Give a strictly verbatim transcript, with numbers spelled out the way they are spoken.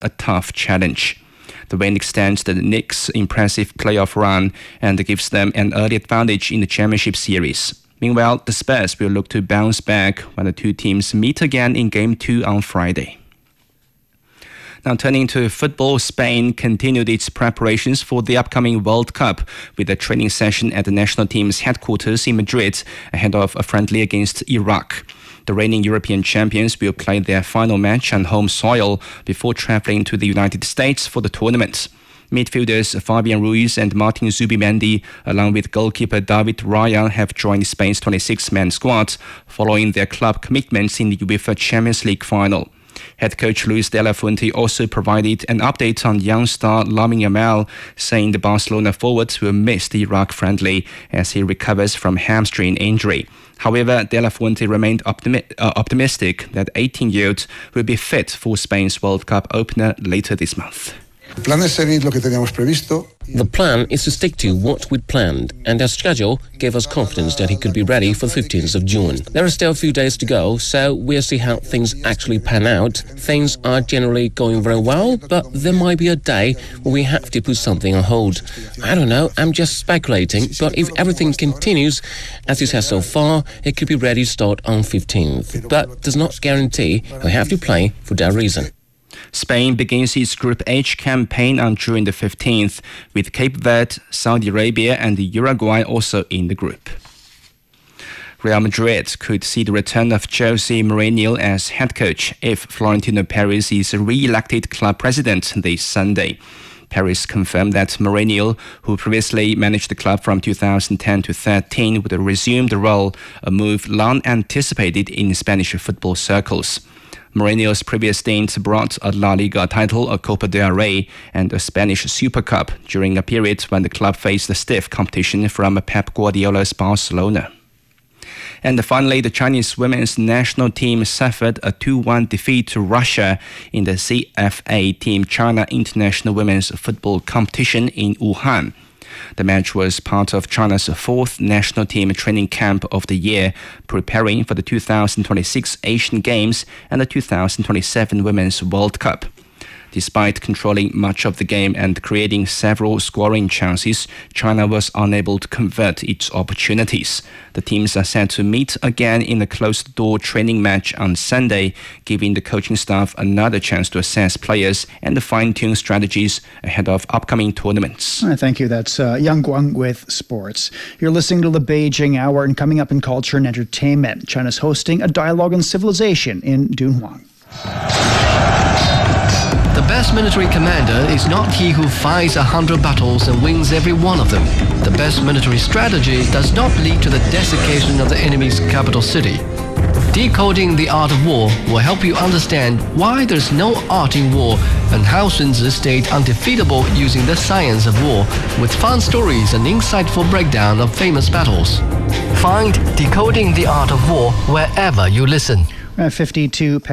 a tough challenge. The win extends the Knicks' impressive playoff run and gives them an early advantage in the championship series. Meanwhile, the Spurs will look to bounce back when the two teams meet again in Game two on Friday. Now turning to football, Spain continued its preparations for the upcoming World Cup with a training session at the national team's headquarters in Madrid ahead of a friendly against Iraq. The reigning European champions will play their final match on home soil before traveling to the United States for the tournament. Midfielders Fabian Ruiz and Martin Zubimendi, along with goalkeeper David Raya, have joined Spain's twenty-six man squad following their club commitments in the UEFA Champions League final. Head coach Luis de la Fuente also provided an update on young star Lamine Yamal, saying the Barcelona forward will miss the Iraq friendly as he recovers from hamstring injury. However, de la Fuente remained optimi- uh, optimistic that eighteen-year-old will be fit for Spain's World Cup opener later this month. The plan is to stick to what we'd planned, and our schedule gave us confidence that he could be ready for the fifteenth of June. There are still a few days to go, so we'll see how things actually pan out. Things are generally going very well, but there might be a day where we have to put something on hold. I don't know, I'm just speculating, but if everything continues as it has so far, it could be ready to start on fifteenth. But does not guarantee we have to play for that reason. Spain begins its Group H campaign on June the fifteenth, with Cape Verde, Saudi Arabia and Uruguay also in the group. Real Madrid could see the return of Jose Mourinho as head coach if Florentino Perez is re-elected club president this Sunday. Perez confirmed that Mourinho, who previously managed the club from two thousand ten to thirteen, would resume the role, a move long anticipated in Spanish football circles. Mourinho's previous stint brought a La Liga title, a Copa del Rey, and a Spanish Super Cup during a period when the club faced stiff competition from Pep Guardiola's Barcelona. And finally, the Chinese women's national team suffered a two one defeat to Russia in the C F A Team China International Women's Football Competition in Wuhan. The match was part of China's fourth national team training camp of the year, preparing for the two thousand twenty-six Asian Games and the two thousand twenty-seven Women's World Cup. Despite controlling much of the game and creating several scoring chances, China was unable to convert its opportunities. The teams are set to meet again in a closed-door training match on Sunday, giving the coaching staff another chance to assess players and fine-tune strategies ahead of upcoming tournaments. All right, thank you. That's uh, Yang Guang with sports. You're listening to the Beijing Hour, and coming up in culture and entertainment, China's hosting a dialogue on civilization in Dunhuang. The best military commander is not he who fights a hundred battles and wins every one of them. The best military strategy does not lead to the desiccation of the enemy's capital city. Decoding the Art of War will help you understand why there's no art in war and how Sun Tzu stayed undefeatable using the science of war, with fun stories and insightful breakdown of famous battles. Find Decoding the Art of War wherever you listen. fifty-two